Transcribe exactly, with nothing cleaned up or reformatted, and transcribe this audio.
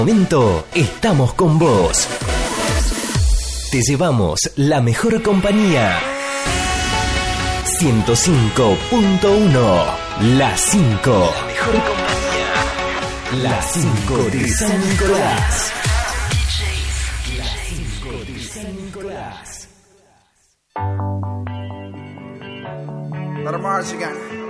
Momento, estamos con vos. Te llevamos la mejor compañía. ciento cinco punto uno, La cinco. La mejor compañía. La cinco de San Nicolás. La cinco de San Nicolás. Let 'em march again.